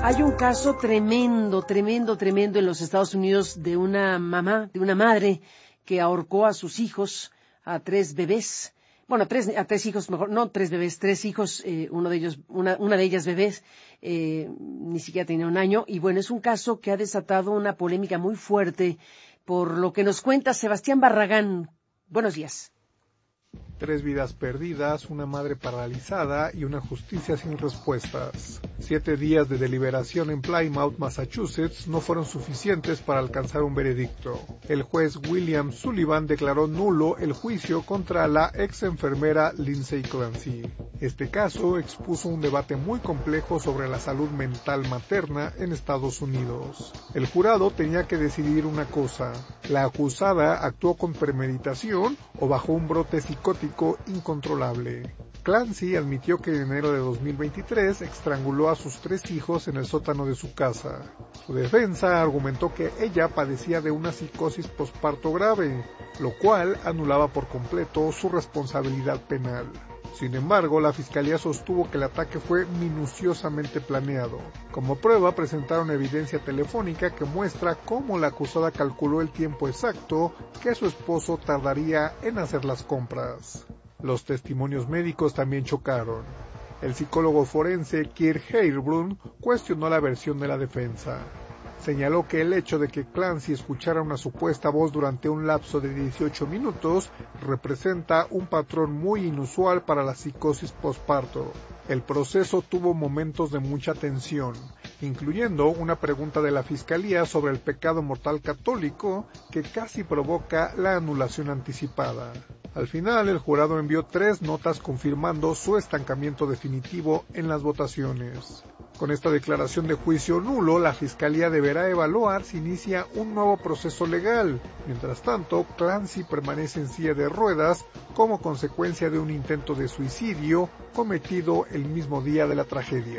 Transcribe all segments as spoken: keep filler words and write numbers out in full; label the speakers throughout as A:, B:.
A: Hay un caso tremendo, tremendo, tremendo en los Estados Unidos de una mamá, de una madre que ahorcó a sus hijos, a tres bebés, bueno, a tres, a tres hijos, mejor, no tres bebés, tres hijos, eh, uno de ellos, una, una de ellas bebés, eh, ni siquiera tenía un año, y bueno, es un caso que ha desatado una polémica muy fuerte, por lo que nos cuenta Sebastián Barragán. Buenos días.
B: Tres vidas perdidas, una madre paralizada y una justicia sin respuestas. Siete días de deliberación en Plymouth, Massachusetts, no fueron suficientes para alcanzar un veredicto. El juez William Sullivan declaró nulo el juicio contra la ex enfermera Lindsay Clancy. Este caso expuso un debate muy complejo sobre la salud mental materna en Estados Unidos. El jurado tenía que decidir una cosa: ¿la acusada actuó con premeditación o bajo un brote psicótico incontrolable? Clancy admitió que en enero de dos mil veintitrés estranguló a sus tres hijos en el sótano de su casa. Su defensa argumentó que ella padecía de una psicosis posparto grave, lo cual anulaba por completo su responsabilidad penal. Sin embargo, la fiscalía sostuvo que el ataque fue minuciosamente planeado. Como prueba, presentaron evidencia telefónica que muestra cómo la acusada calculó el tiempo exacto que su esposo tardaría en hacer las compras. Los testimonios médicos también chocaron. El psicólogo forense Kirk Heilbrunn cuestionó la versión de la defensa. Señaló que el hecho de que Clancy escuchara una supuesta voz durante un lapso de dieciocho minutos representa un patrón muy inusual para la psicosis posparto. El proceso tuvo momentos de mucha tensión, incluyendo una pregunta de la fiscalía sobre el pecado mortal católico que casi provoca la anulación anticipada. Al final, el jurado envió tres notas confirmando su estancamiento definitivo en las votaciones. Con esta declaración de juicio nulo, la Fiscalía deberá evaluar si inicia un nuevo proceso legal. Mientras tanto, Clancy permanece en silla de ruedas como consecuencia de un intento de suicidio cometido el mismo día de la tragedia.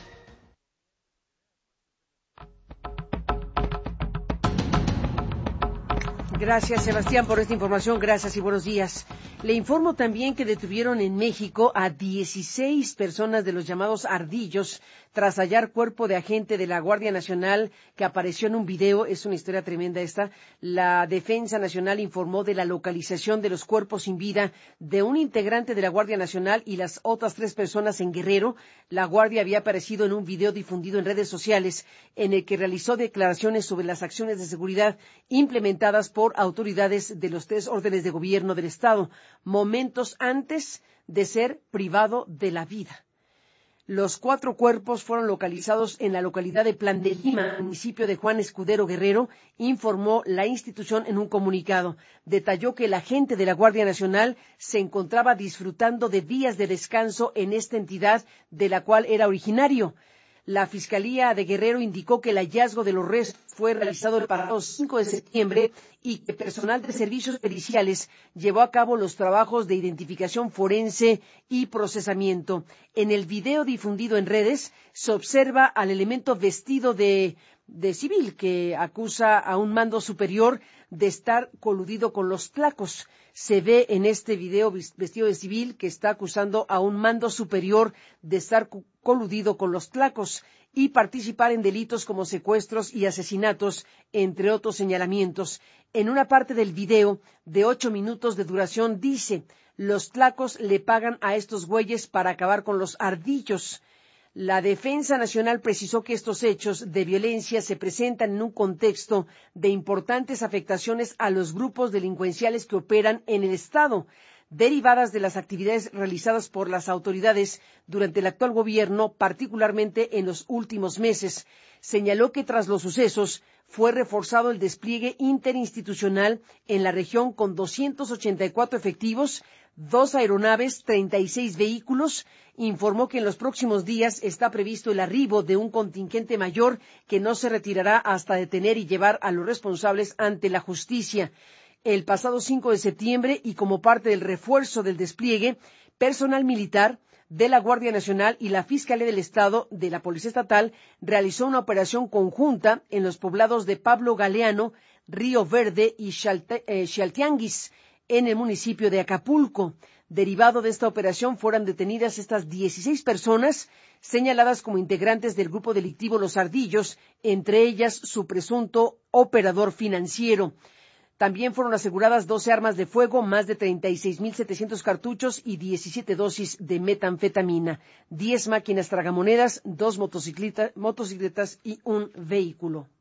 A: Gracias, Sebastián, por esta información. Gracias y buenos días. Le informo también que detuvieron en México a dieciséis personas de los llamados ardillos tras hallar cuerpo de agente de la Guardia Nacional que apareció en un video. Es una historia tremenda esta. La Defensa Nacional informó de la localización de los cuerpos sin vida de un integrante de la Guardia Nacional y las otras tres personas en Guerrero. La Guardia había aparecido en un video difundido en redes sociales en el que realizó declaraciones sobre las acciones de seguridad implementadas por autoridades de los tres órdenes de gobierno del Estado, momentos antes de ser privado de la vida. Los cuatro cuerpos fueron localizados en la localidad de Plan de Lima, municipio de Juan Escudero Guerrero, informó la institución en un comunicado. Detalló que el agente de la Guardia Nacional se encontraba disfrutando de días de descanso en esta entidad de la cual era originario. La Fiscalía de Guerrero indicó que el hallazgo de los restos fue realizado el pasado cinco de septiembre y que personal de servicios periciales llevó a cabo los trabajos de identificación forense y procesamiento. En el video difundido en redes se observa al elemento vestido de, de civil que acusa a un mando superior de estar coludido con los tlacos. Se ve en este video vestido de civil que está acusando a un mando superior de estar coludido con los tlacos y participar en delitos como secuestros y asesinatos, entre otros señalamientos. En una parte del video, de ocho minutos de duración, dice: los tlacos le pagan a estos güeyes para acabar con los ardillos. La Defensa Nacional precisó que estos hechos de violencia se presentan en un contexto de importantes afectaciones a los grupos delincuenciales que operan en el Estado, derivadas de las actividades realizadas por las autoridades durante el actual gobierno, particularmente en los últimos meses. Señaló que tras los sucesos fue reforzado el despliegue interinstitucional en la región con doscientos ochenta y cuatro efectivos, dos aeronaves, treinta y seis vehículos. Informó que en los próximos días está previsto el arribo de un contingente mayor que no se retirará hasta detener y llevar a los responsables ante la justicia. El pasado cinco de septiembre, y como parte del refuerzo del despliegue, personal militar de la Guardia Nacional y la Fiscalía del Estado de la Policía Estatal realizó una operación conjunta en los poblados de Pablo Galeano, Río Verde y Xaltianguis, en el municipio de Acapulco. Derivado de esta operación fueron detenidas estas dieciséis personas señaladas como integrantes del grupo delictivo Los Ardillos, entre ellas su presunto operador financiero. También fueron aseguradas doce armas de fuego, más de treinta y seis mil setecientos cartuchos y diecisiete dosis de metanfetamina, diez máquinas tragamonedas, dos motocicleta, motocicletas y un vehículo.